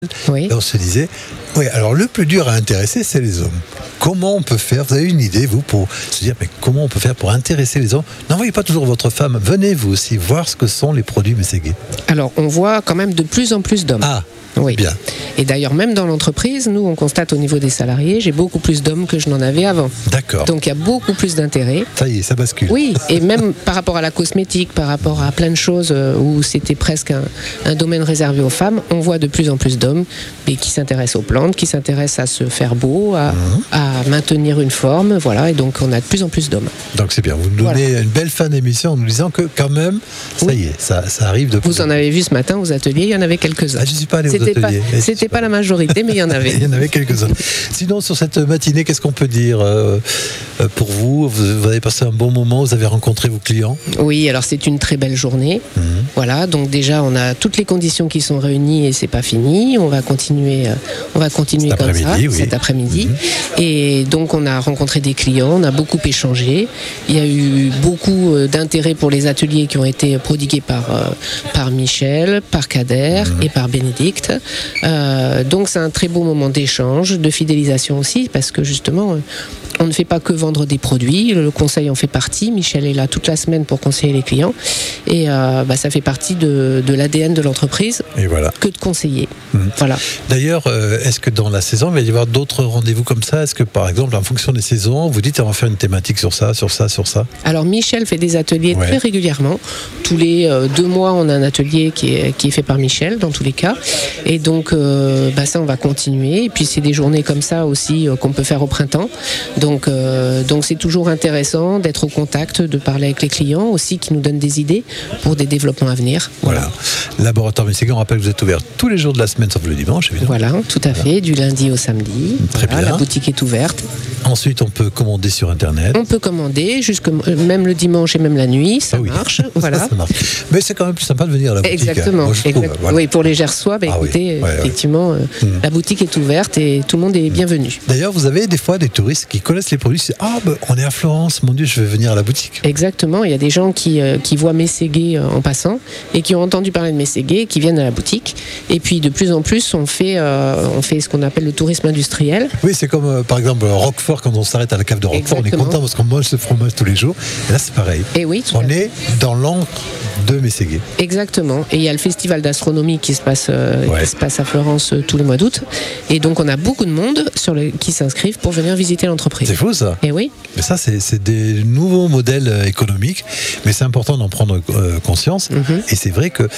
Oui. Et on se disait, oui, alors le plus dur à intéresser, c'est les hommes. Comment on peut faire? Vous avez une idée, vous, pour se dire, mais comment on peut faire pour intéresser les hommes? N'envoyez pas toujours votre femme, venez vous aussi voir ce que sont les produits Mességué. Alors, on voit quand même de plus en plus d'hommes. Ah, oui. Bien. Et d'ailleurs, même dans l'entreprise, nous, on constate au niveau des salariés, j'ai beaucoup plus d'hommes que je n'en avais avant. D'accord. Donc, il y a beaucoup plus d'intérêt. Ça y est, ça bascule. Oui, et même par rapport à la cosmétique, par rapport à plein de choses où c'était presque un domaine réservé aux femmes, on voit de plus en plus d'hommes qui s'intéressent aux plantes, qui s'intéressent à se faire beau, à maintenir une forme, voilà, et donc on a de plus en plus d'hommes. Donc c'est bien, vous nous donnez une belle fin d'émission en nous disant que quand même, ça y est, ça arrive de plus Vous en en avez vu ce matin aux ateliers, il y en avait quelques-uns. Ah, je ne suis pas allé aux ateliers. C'était pas la majorité, mais il y en avait. Il y en avait quelques-uns. Sinon, sur cette matinée, qu'est-ce qu'on peut dire pour vous? Vous avez passé un bon moment, vous avez rencontré vos clients? Oui, alors c'est une très belle journée. Voilà, donc déjà on a toutes les conditions qui sont réunies et c'est pas fini. On va continuer comme ça cet après-midi. Et donc on a rencontré des clients, on a beaucoup échangé. Il y a eu beaucoup d'intérêt pour les ateliers qui ont été prodigués par Michel, par Kader et par Bénédicte. Donc c'est un très beau moment d'échange, de fidélisation aussi, parce que justement, on ne fait pas que vendre des produits, le conseil en fait partie. Michel est là toute la semaine pour conseiller les clients. Et ça fait partie de l'ADN de l'entreprise que de conseiller. Voilà. D'ailleurs, est-ce que dans la saison, il va y avoir d'autres rendez-vous comme ça? Est-ce que par exemple, en fonction des saisons, vous dites on va faire une thématique sur ça, sur ça, sur ça? Alors Michel fait des ateliers très régulièrement. Tous les 2 mois, on a un atelier qui est fait par Michel, dans tous les cas. Et donc, ça, on va continuer. Et puis, c'est des journées comme ça aussi qu'on peut faire au printemps. Donc c'est toujours intéressant d'être au contact, de parler avec les clients aussi, qui nous donnent des idées pour des développements à venir. Voilà. Laboratoire Mességué, on rappelle que vous êtes ouvert tous les jours de la semaine, sauf le dimanche, évidemment. Voilà, tout à fait, du lundi au samedi. Très bien. La boutique est ouverte. Ensuite, on peut commander sur Internet. On peut commander, même le dimanche et même la nuit, ça marche. Voilà. Ça marche. Mais c'est quand même plus sympa de venir à la boutique. Exactement. Moi, je trouve, voilà. Oui, pour les Gersois, effectivement, la boutique est ouverte et tout le monde est bienvenu. D'ailleurs, vous avez des fois des touristes qui connaissent les produits, c'est on est à Florence, mon Dieu, je vais venir à la boutique. Exactement, il y a des gens qui voient Mességué en passant et qui ont entendu parler de Mességué, qui viennent à la boutique. Et puis de plus en plus, on fait ce qu'on appelle le tourisme industriel. Oui, c'est comme par exemple Roquefort, quand on s'arrête à la cave de Roquefort, on est content parce qu'on mange ce fromage tous les jours. Et là, c'est pareil. Et oui, on est dans l'encre de Mességué. Exactement. Et il y a le festival d'astronomie qui se passe à Florence tous les mois d'août. Et donc, on a beaucoup de monde qui s'inscrivent pour venir visiter l'entreprise. C'est fou, ça. Et oui. Mais ça, c'est des nouveaux modèles économiques. Mais c'est important d'en prendre conscience. Et c'est vrai que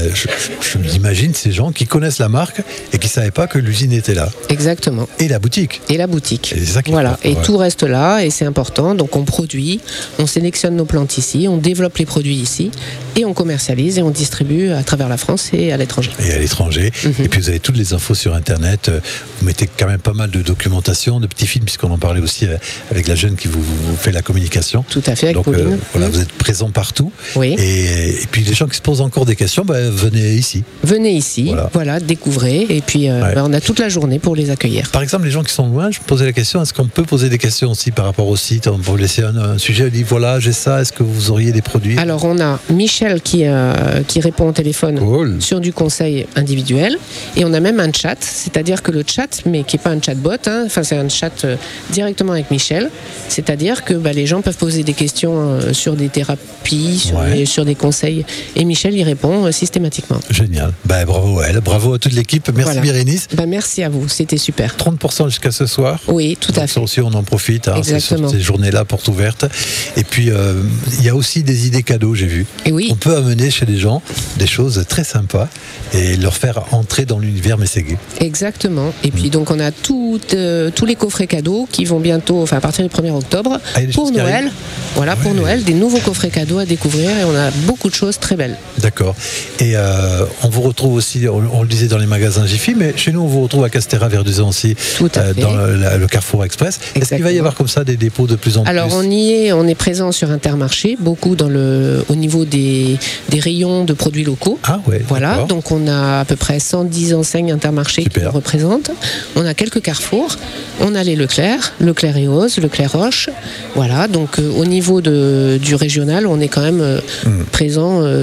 je m'imagine ces gens qui connaissent la marque et qui ne savaient pas que l'usine était là. Exactement. Et la boutique. Et la boutique. Et c'est ça qui voilà. Et tout reste là et c'est important. Donc, on produit, on sélectionne nos plantes ici, on développe les produits ici et on commercialise et on distribue à travers la France et à l'étranger. Et à l'étranger. Et puis vous avez toutes les infos sur Internet. Vous mettez quand même pas mal de documentation, de petits films, puisqu'on en parlait aussi avec la jeune qui vous fait la communication. Tout à fait, avec Pauline. Voilà, vous êtes présent partout. Oui. Et puis les gens qui se posent encore des questions, venez ici. Venez ici, voilà découvrez. Et puis on a toute la journée pour les accueillir. Par exemple, les gens qui sont loin, je me posais la question, est-ce qu'on peut poser des questions aussi par rapport au site? On peut vous laisser un sujet, on dit voilà, j'ai ça, est-ce que vous auriez des produits? Alors on a Michel qui répond au téléphone sur du conseil individuel. Et on a même un chat, c'est-à-dire que le chat, mais qui n'est pas un chatbot, c'est un chat directement avec Michel. C'est-à-dire que les gens peuvent poser des questions sur des thérapies, sur des conseils. Et Michel y répond systématiquement. Génial. Bravo à elle, bravo à toute l'équipe. Merci Bérénice. Merci à vous, c'était super. 30% jusqu'à ce soir. Oui, tout à fait. Ça aussi, on en profite. Exactement. Ces journées-là, portes ouvertes. Et puis, il y a aussi des idées cadeaux, j'ai vu. Et oui. On peut amener chez les gens des choses très sympas et leur faire entrer dans l'univers Mességué. Exactement. Et puis donc on a tous les coffrets cadeaux qui vont bientôt, à partir du 1er octobre, pour Noël. Voilà, pour Noël, des nouveaux coffrets cadeaux à découvrir et on a beaucoup de choses très belles. D'accord. Et on vous retrouve aussi, on le disait dans les magasins Jiffy, mais chez nous on vous retrouve à Castéra Verduzan aussi, dans le Carrefour Express. Exactement. Est-ce qu'il va y avoir comme ça des dépôts de plus en plus? Alors on est présent sur Intermarché, beaucoup au niveau des rayons de produits locaux. Ah ouais. Voilà, d'accord. donc on a à peu près 110 enseignes Intermarché qui nous représentent. On a quelques Carrefour, on a les Leclerc et Oz, Leclerc Roche. Voilà, donc au niveau du régional, on est quand même présent dans beaucoup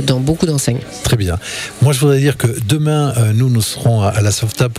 d'enseignes. Très bien. Moi, je voudrais dire que demain, nous serons à la Sauvetab